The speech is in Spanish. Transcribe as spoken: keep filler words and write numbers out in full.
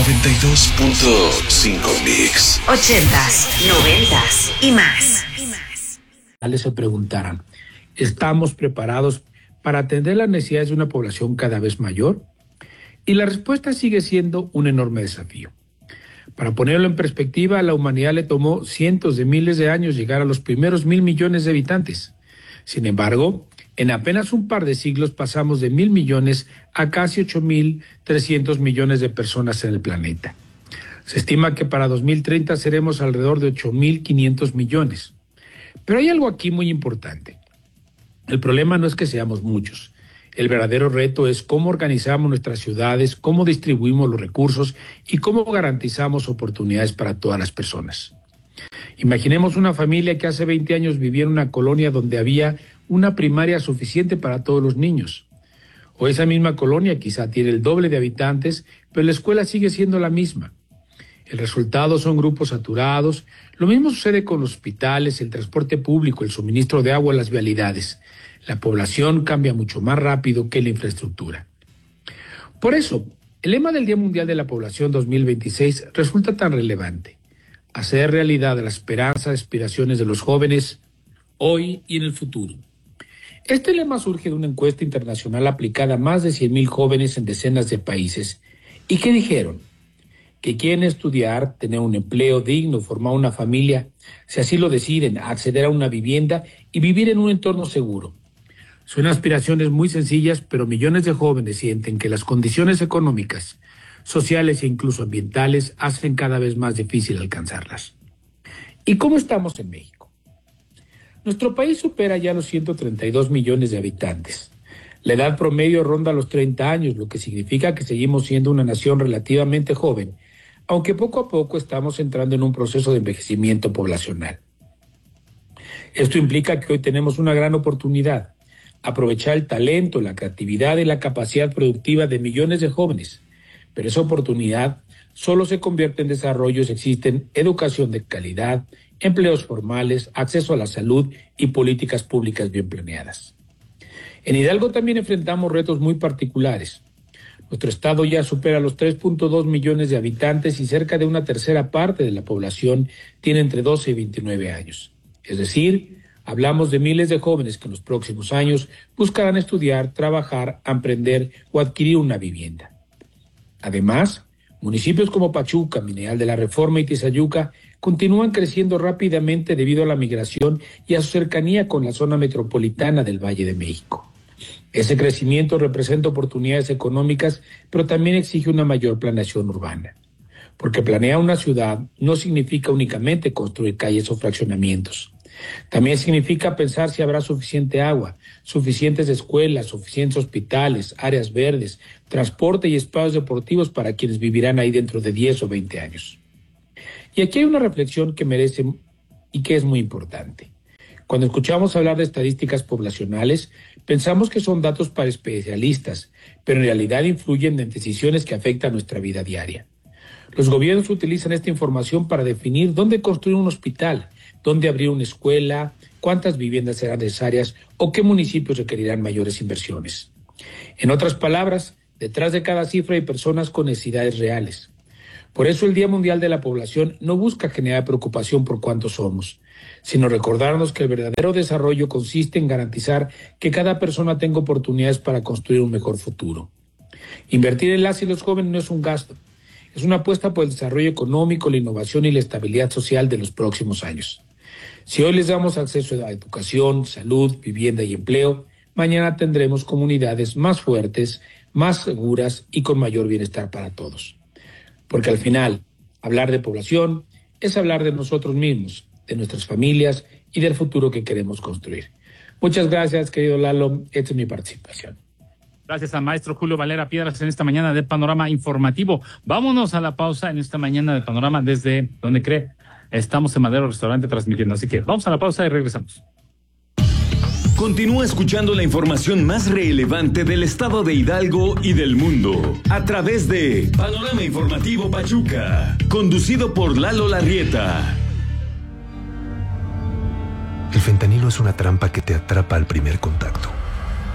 noventa y dos punto cinco Mix. Ochentas, noventas y más. Se preguntaran, ¿estamos preparados para atender las necesidades de una población cada vez mayor? Y la respuesta sigue siendo un enorme desafío. Para ponerlo en perspectiva, a la humanidad le tomó cientos de miles de años llegar a los primeros mil millones de habitantes. Sin embargo, en apenas un par de siglos pasamos de mil millones a casi ocho mil trescientos millones de personas en el planeta. Se estima que para dos mil treinta seremos alrededor de ocho mil quinientos millones. Pero hay algo aquí muy importante. El problema no es que seamos muchos. El verdadero reto es cómo organizamos nuestras ciudades, cómo distribuimos los recursos y cómo garantizamos oportunidades para todas las personas. Imaginemos una familia que hace veinte años vivía en una colonia donde había una primaria suficiente para todos los niños. O esa misma colonia quizá tiene el doble de habitantes, pero la escuela sigue siendo la misma. El resultado son grupos saturados. Lo mismo sucede con los hospitales, el transporte público, el suministro de agua, las vialidades. La población cambia mucho más rápido que la infraestructura. Por eso, el lema del Día Mundial de la Población dos mil veintiséis resulta tan relevante. Hacer realidad la esperanza, aspiraciones de los jóvenes, hoy y en el futuro. Este lema surge de una encuesta internacional aplicada a más de cien mil jóvenes en decenas de países. ¿Y qué dijeron? Que quieren estudiar, tener un empleo digno, formar una familia, si así lo deciden, acceder a una vivienda y vivir en un entorno seguro. Son aspiraciones muy sencillas, pero millones de jóvenes sienten que las condiciones económicas, sociales e incluso ambientales hacen cada vez más difícil alcanzarlas. ¿Y cómo estamos en México? Nuestro país supera ya los ciento treinta y dos millones de habitantes. La edad promedio ronda los treinta años, lo que significa que seguimos siendo una nación relativamente joven, aunque poco a poco estamos entrando en un proceso de envejecimiento poblacional. Esto implica que hoy tenemos una gran oportunidad, aprovechar el talento, la creatividad y la capacidad productiva de millones de jóvenes, pero esa oportunidad solo se convierte en desarrollo si existen educación de calidad, empleos formales, acceso a la salud y políticas públicas bien planeadas. En Hidalgo también enfrentamos retos muy particulares. Nuestro estado ya supera los tres punto dos millones de habitantes y cerca de una tercera parte de la población tiene entre doce y veintinueve años. Es decir, hablamos de miles de jóvenes que en los próximos años buscarán estudiar, trabajar, emprender o adquirir una vivienda. Además, municipios como Pachuca, Mineral de la Reforma y Tizayuca continúan creciendo rápidamente debido a la migración y a su cercanía con la zona metropolitana del Valle de México. Ese crecimiento representa oportunidades económicas, pero también exige una mayor planeación urbana. Porque planear una ciudad no significa únicamente construir calles o fraccionamientos. También significa pensar si habrá suficiente agua, suficientes escuelas, suficientes hospitales, áreas verdes, transporte y espacios deportivos para quienes vivirán ahí dentro de diez o veinte años. Y aquí hay una reflexión que merece y que es muy importante. Cuando escuchamos hablar de estadísticas poblacionales, pensamos que son datos para especialistas, pero en realidad influyen en decisiones que afectan nuestra vida diaria. Los gobiernos utilizan esta información para definir dónde construir un hospital, dónde abrir una escuela, cuántas viviendas serán necesarias o qué municipios requerirán mayores inversiones. En otras palabras, detrás de cada cifra hay personas con necesidades reales. Por eso el Día Mundial de la Población no busca generar preocupación por cuántos somos, sino recordarnos que el verdadero desarrollo consiste en garantizar que cada persona tenga oportunidades para construir un mejor futuro. Invertir en las y los jóvenes no es un gasto, es una apuesta por el desarrollo económico, la innovación y la estabilidad social de los próximos años. Si hoy les damos acceso a educación, salud, vivienda y empleo, mañana tendremos comunidades más fuertes, más seguras y con mayor bienestar para todos. Porque al final, hablar de población es hablar de nosotros mismos, de nuestras familias y del futuro que queremos construir. Muchas gracias, querido Lalo. Esta es mi participación. Gracias al maestro Julio Valera Piedras en esta mañana de Panorama Informativo. Vámonos a la pausa en esta mañana de Panorama desde donde cree. Estamos en Madero Restaurante transmitiendo, así que vamos a la pausa y regresamos. Continúa escuchando la información más relevante del estado de Hidalgo y del mundo a través de Panorama Informativo Pachuca, conducido por Lalo Larrieta. El fentanilo es una trampa que te atrapa al primer contacto.